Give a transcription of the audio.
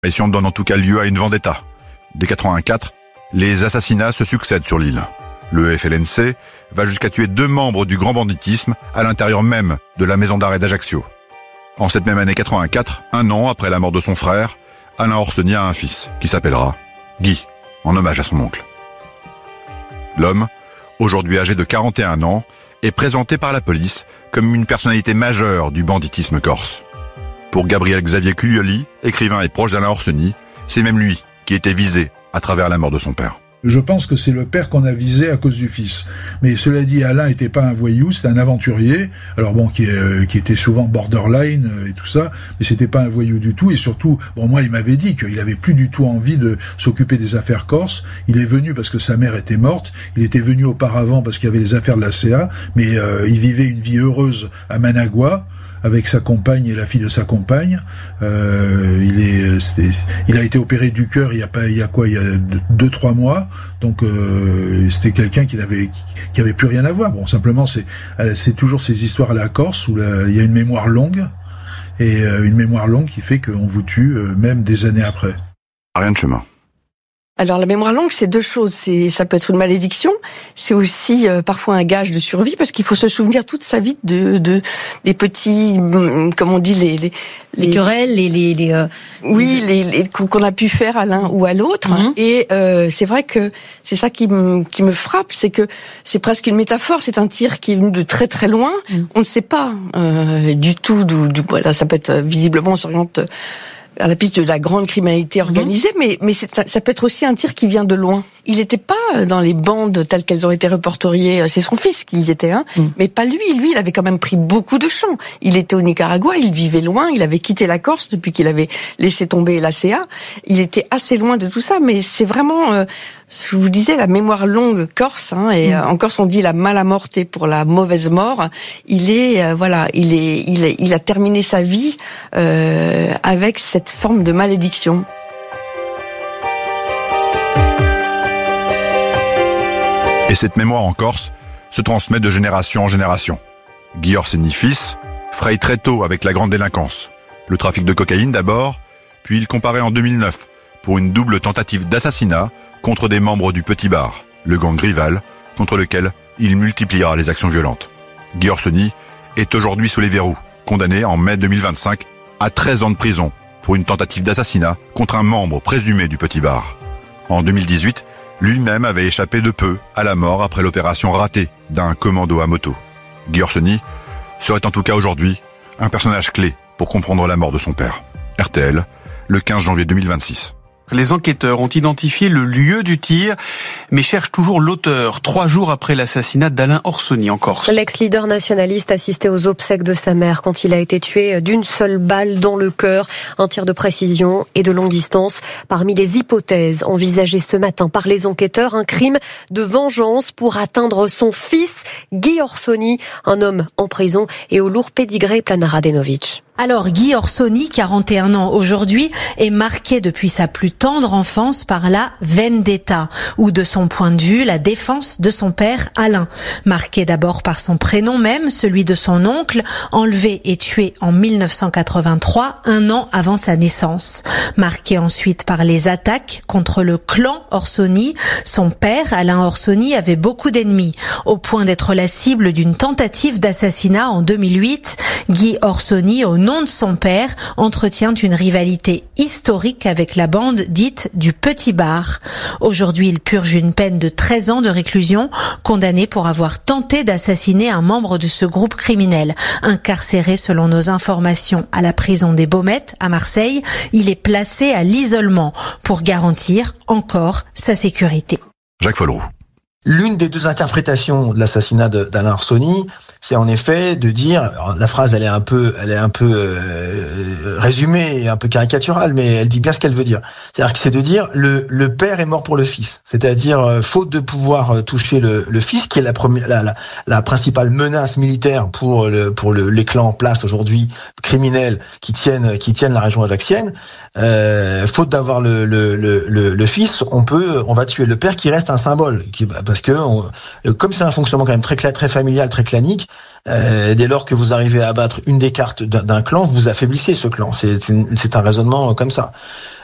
Disparition donne en tout cas lieu à une vendetta. Dès 84, les assassinats se succèdent sur l'île. Le FLNC va jusqu'à tuer 2 membres du grand banditisme à l'intérieur même de la maison d'arrêt d'Ajaccio. En cette même année 84, 1 an après la mort de son frère, Alain Orsoni a un fils qui s'appellera Guy, en hommage à son oncle. L'homme, aujourd'hui âgé de 41 ans, est présenté par la police comme une personnalité majeure du banditisme corse. Pour Gabriel Xavier Culioli, écrivain et proche d'Alain Orsoni, c'est même lui qui était visé à travers la mort de son père. Je pense que c'est le père qu'on a visé à cause du fils. Mais cela dit, Alain était pas un voyou, c'était un aventurier. Alors bon, qui était souvent borderline et tout ça, mais c'était pas un voyou du tout. Et surtout, bon, moi, il m'avait dit qu'il avait plus du tout envie de s'occuper des affaires corses. Il est venu parce que sa mère était morte. Il était venu auparavant parce qu'il y avait les affaires de la CA, mais il vivait une vie heureuse à Managua, avec sa compagne et la fille de sa compagne. Il a été opéré du cœur il y a 2-3 mois. Donc c'était quelqu'un qui avait plus rien à voir. Bon, simplement c'est toujours ces histoires à la Corse où il y a une mémoire longue et une mémoire longue qui fait qu'on vous tue même des années après. Rien de chemin. Alors la mémoire longue, c'est 2 choses. Ça peut être une malédiction, c'est aussi parfois un gage de survie parce qu'il faut se souvenir toute sa vie des petits, comme on dit, les querelles, les qu'on a pu faire à l'un ou à l'autre. Mm-hmm. Et c'est vrai que c'est ça qui me frappe, c'est que c'est presque une métaphore. C'est un tir qui est venu de très très loin. On ne sait pas du tout d'où. Voilà, ça peut être visiblement on s'oriente à la piste de la grande criminalité organisée, mais ça peut être aussi un tir qui vient de loin. Il n'était pas dans les bandes telles qu'elles ont été répertoriées. C'est son fils qui y était, mais pas lui. Lui, il avait quand même pris beaucoup de champs. Il était au Nicaragua, il vivait loin, il avait quitté la Corse depuis qu'il avait laissé tomber la CA. Il était assez loin de tout ça, mais c'est vraiment, je vous disais, la mémoire longue corse. Et en Corse, on dit la mala morte pour la mauvaise mort. Il a terminé sa vie avec cette forme de malédiction. Et cette mémoire en Corse se transmet de génération en génération. Guy Orsoni fils fraye très tôt avec la grande délinquance. Le trafic de cocaïne d'abord, puis il comparaît en 2009 pour une double tentative d'assassinat contre des membres du Petit Bar, le gang rival, contre lequel il multipliera les actions violentes. Guy Orsoni est aujourd'hui sous les verrous, condamné en mai 2025 à 13 ans de prison pour une tentative d'assassinat contre un membre présumé du Petit Bar. En 2018, lui-même avait échappé de peu à la mort après l'opération ratée d'un commando à moto. Guy Orsoni serait en tout cas aujourd'hui un personnage clé pour comprendre la mort de son père. RTL, le 15 janvier 2026. Les enquêteurs ont identifié le lieu du tir, mais cherchent toujours l'auteur, 3 jours après l'assassinat d'Alain Orsoni en Corse. L'ex-leader nationaliste assistait aux obsèques de sa mère quand il a été tué d'une seule balle dans le cœur. Un tir de précision et de longue distance. Parmi les hypothèses envisagées ce matin par les enquêteurs, un crime de vengeance pour atteindre son fils, Guy Orsoni, un homme en prison et au lourd pédigré. Plana Radenovic. Alors Guy Orsoni, 41 ans aujourd'hui, est marqué depuis sa plus tendre enfance par la vendetta, ou de son point de vue, la défense de son père Alain. Marqué d'abord par son prénom même, celui de son oncle, enlevé et tué en 1983, 1 an avant sa naissance. Marqué ensuite par les attaques contre le clan Orsoni, son père, Alain Orsoni, avait beaucoup d'ennemis, au point d'être la cible d'une tentative d'assassinat en 2008. Guy Orsoni, au nom de son père, entretient une rivalité historique avec la bande dite du Petit Bar. Aujourd'hui, il purge une peine de 13 ans de réclusion, condamné pour avoir tenté d'assassiner un membre de ce groupe criminel. Incarcéré selon nos informations à la prison des Baumettes à Marseille, il est placé à l'isolement pour garantir encore sa sécurité. Jacques Follroux. L'une des 2 interprétations de l'assassinat d'Alain Orsoni, c'est en effet de dire, alors la phrase elle est un peu résumée et un peu caricaturale, mais elle dit bien ce qu'elle veut dire. C'est-à-dire que c'est de dire le père est mort pour le fils. C'est-à-dire faute de pouvoir toucher le fils, qui est la principale menace militaire pour les clans en place aujourd'hui criminels qui tiennent la région ajaxienne. Faute d'avoir le fils, on va tuer le père qui reste un symbole, parce que comme c'est un fonctionnement quand même très familial, très clanique, dès lors que vous arrivez à abattre une des cartes d'un clan, vous affaiblissez ce clan. C'est un raisonnement comme ça.